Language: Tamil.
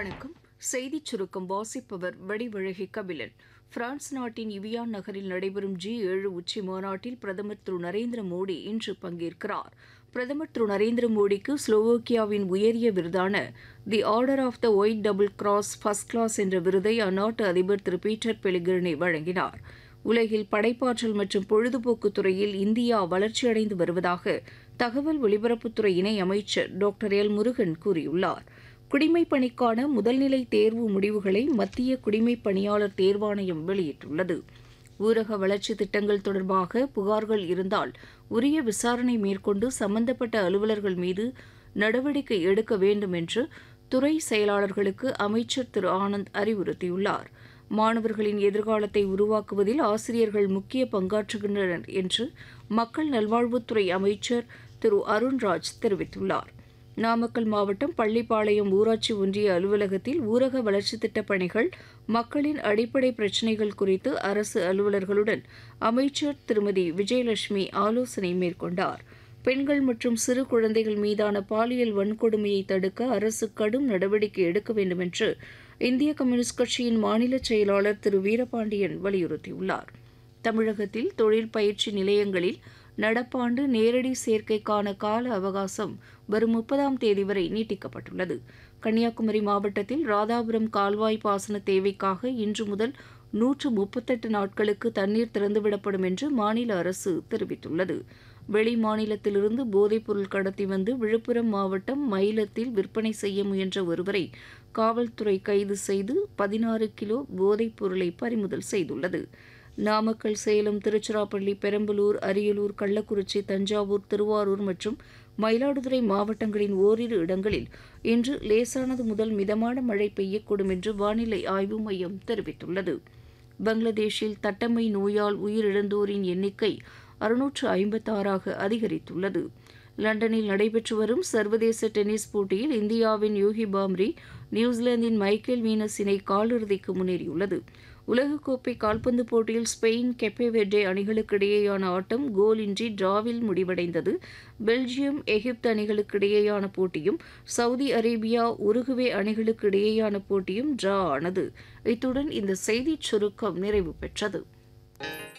வணக்கம். செய்திச் சுருக்கம் வாசிப்பவர் வடிவழகி கபிலன். பிரான்ஸ் நாட்டின் இவியான் நகரில் நடைபெறும் G7 உச்சி மாநாட்டில் பிரதமர் திரு நரேந்திர மோடி இன்று பங்கேற்கிறார். பிரதமர் திரு நரேந்திர மோடிக்கு ஸ்லோவோக்கியாவின் உயரிய விருதான the order of the white double cross first class என்ற விருதை அந்நாட்டு அதிபர் திரு பீட்டர் பெலிகிரினி வழங்கினார். உலகில் படைப்பாற்றல் மற்றும் பொழுதுபோக்கு துறையில் இந்தியா வளர்ச்சியடைந்து வருவதாக தகவல் ஒலிபரப்புத்துறை இணை அமைச்சர் டாக்டர் எல் முருகன் கூறியுள்ளார். குடிமைப் பணிக்கான முதல்நிலை தேர்வு முடிவுகளை மத்திய குடிமைப் பணியாளர் தேர்வாணையம் வெளியிட்டுள்ளது. ஊரக வளர்ச்சித் திட்டங்கள் தொடர்பாக புகார்கள் இருந்தால் உரிய விசாரணை மேற்கொண்டு சம்பந்தப்பட்ட அலுவலர்கள் மீது நடவடிக்கை எடுக்க வேண்டும் என்று துறை செயலாளர்களுக்கு அமைச்சர் திரு ஆனந்த் அறிவுறுத்தியுள்ளார். மாணவர்களின் எதிர்காலத்தை உருவாக்குவதில் ஆசிரியர்கள் முக்கிய பங்காற்றுகின்றனர் என்று மக்கள் நல்வாழ்வுத்துறை அமைச்சர் திரு அருண்ராஜ் தெரிவித்துள்ளார். நாமக்கல் மாவட்டம் பள்ளிப்பாளையம் ஊராட்சி ஒன்றிய அலுவலகத்தில் ஊரக வளர்ச்சித் திட்டப் பணிகள், மக்களின் அடிப்படை பிரச்சினைகள் குறித்து அரசு அலுவலர்களுடன் அமைச்சர் திருமதி விஜயலட்சுமி ஆலோசனை மேற்கொண்டார். பெண்கள் மற்றும் சிறு குழந்தைகள் மீதான பாலியல் வன்கொடுமையை தடுக்க அரசு கடும் நடவடிக்கை எடுக்க வேண்டும் என்று இந்திய கம்யூனிஸ்ட் கட்சியின் மாநில செயலாளர் திரு வீரபாண்டியன் வலியுறுத்தியுள்ளார். தமிழகத்தில் தொழில் பயிற்சி நிலையங்களில் நடப்பாண்டு நேரடி சேர்க்கைக்கான கால அவகாசம் வரும் 30ஆம் தேதி வரை நீட்டிக்கப்பட்டுள்ளது. கன்னியாகுமரி மாவட்டத்தில் ராதாபுரம் கால்வாய் பாசன தேவைக்காக இன்று முதல் 138 நாட்களுக்கு தண்ணீர் திறந்துவிடப்படும் என்று மாநில அரசு தெரிவித்துள்ளது. வெளி மாநிலத்திலிருந்து போதைப்பொருள் கடத்தி வந்து விழுப்புரம் மாவட்டம் மயிலத்தில் விற்பனை செய்ய முயன்ற ஒருவரை காவல்துறை கைது செய்து 16 கிலோ போதைப் பொருளை பறிமுதல் செய்துள்ளது. நாமக்கல், சேலம், திருச்சிராப்பள்ளி, பெரம்பலூர், அரியலூர், கள்ளக்குறிச்சி, தஞ்சாவூர், திருவாரூர் மற்றும் மயிலாடுதுறை மாவட்டங்களின் ஓரிரு இடங்களில் இன்று லேசானது முதல் மிதமான மழை பெய்யக்கூடும் என்று வானிலை ஆய்வு மையம் தெரிவித்துள்ளது. பங்களாதேஷில் தட்டம்மை நோயால் உயிரிழந்தோரின் எண்ணிக்கை 656ஆக அதிகரித்துள்ளது. லண்டனில் நடைபெற்று வரும் சர்வதேச டென்னிஸ் போட்டியில் இந்தியாவின் யூகி பாம்ரி நியூசிலாந்தின் மைக்கேல் வீனஸ் இணை காலிறுதிக்கு முன்னேறியுள்ளது. உலகக்கோப்பை கால்பந்து போட்டியில் ஸ்பெயின், கெப்பே வெர்டே அணிகளுக்கு இடையேயான ஆட்டம் கோலின்றி டிராவில் முடிவடைந்தது. பெல்ஜியம், எகிப்து அணிகளுக்கு இடையேயான போட்டியும் சவுதி அரேபியா, உருகுவே அணிகளுக்கு இடையேயான போட்டியும் டிரா ஆனது. இத்துடன் இந்த செய்திச் சுருக்கம் நிறைவு பெற்றது.